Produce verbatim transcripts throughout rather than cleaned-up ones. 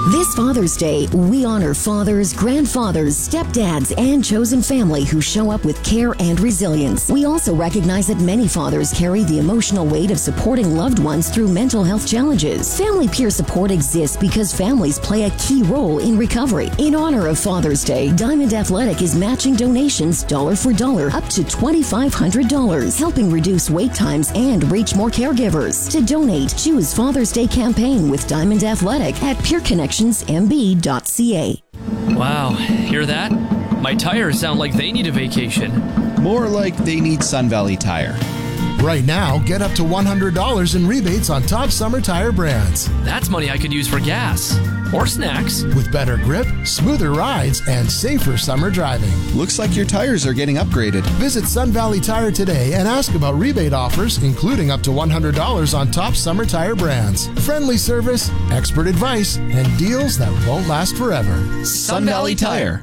This Father's Day, we honor fathers, grandfathers, stepdads, and chosen family who show up with care and resilience. We also recognize that many fathers carry the emotional weight of supporting loved ones through mental health challenges. Family peer support exists because families play a key role in recovery. In honor of Father's Day, Diamond Athletic is matching donations dollar for dollar up to twenty-five hundred dollars, helping reduce wait times and reach more caregivers. To donate, choose Father's Day campaign with Diamond Athletic at peer connections m b dot c a. Wow, hear that? My tires sound like they need a vacation. More like they need Sun Valley Tire. Right now, get up to one hundred dollars in rebates on top summer tire brands. That's money I could use for gas or snacks. With better grip, smoother rides, and safer summer driving. Looks like your tires are getting upgraded. Visit Sun Valley Tire today and ask about rebate offers, including up to one hundred dollars on top summer tire brands. Friendly service, expert advice, and deals that won't last forever. Sun Valley Tire.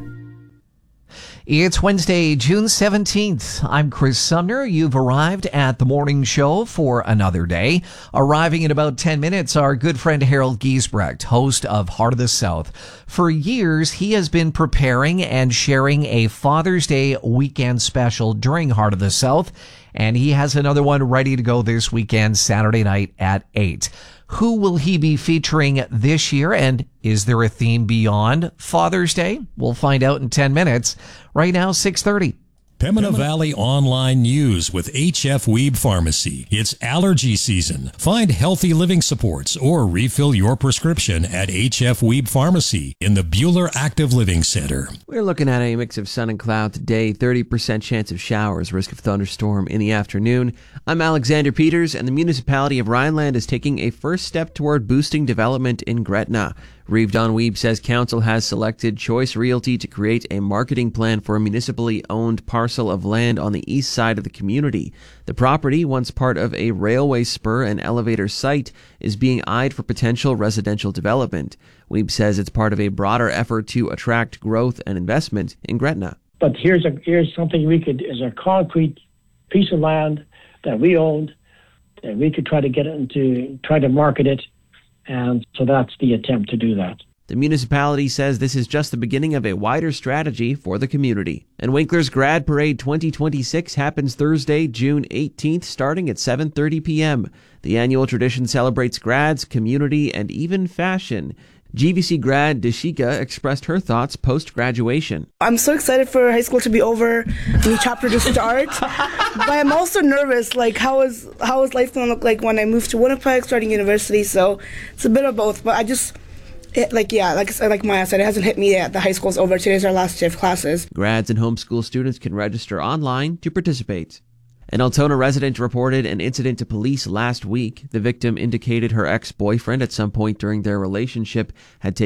It's Wednesday, June seventeenth. I'm Chris Sumner. You've arrived at the morning show for another day. Arriving in about ten minutes, our good friend Harold Giesbrecht, host of Heart of the South. For years, he has been preparing and sharing a Father's Day weekend special during Heart of the South, and he has another one ready to go this weekend, Saturday night at eight. Who will he be featuring this year, and is there a theme beyond Father's Day? We'll find out in ten minutes. Right now, six thirty. Pembina Valley Online News with H F Weeb Pharmacy. It's allergy season. Find healthy living supports or refill your prescription at H F Weeb Pharmacy in the Bueller Active Living Center. We're looking at a mix of sun and cloud today, thirty percent chance of showers, risk of thunderstorm in the afternoon. I'm Alexander Peters, and the municipality of Rhineland is taking a first step toward boosting development in Gretna. Reeve Don Weeb says council has selected Choice Realty to create a marketing plan for a municipally owned parcel of land on the east side of the community. The property, once part of a railway spur and elevator site, is being eyed for potential residential development. Weeb says it's part of a broader effort to attract growth and investment in Gretna. But here's a here's something we could, is a concrete piece of land that we owned, that we could try to get into, try to market it. And so that's the attempt to do that. The municipality says this is just the beginning of a wider strategy for the community. And Winkler's Grad Parade twenty twenty-six happens Thursday, June eighteenth, starting at seven thirty p.m. The annual tradition celebrates grads, community, and even fashion. G V C grad Deshika expressed her thoughts post-graduation. I'm so excited for high school to be over, new chapter to start, but I'm also nervous, like how is how is life going to look like when I move to Winnipeg, starting university, so it's a bit of both, but I just, it, like, yeah, like, like Maya said, it hasn't hit me yet. The high school's over. Today's our last day of classes. Grads and homeschool students can register online to participate. An Altona resident reported an incident to police last week. The victim indicated her ex-boyfriend at some point during their relationship had taken